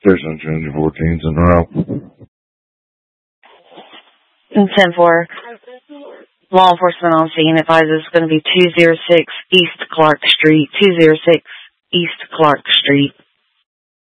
There's no Junior 14s in a row. 10-4. Law enforcement on scene advises it's going to be 206 East Clark Street. 206 East Clark Street.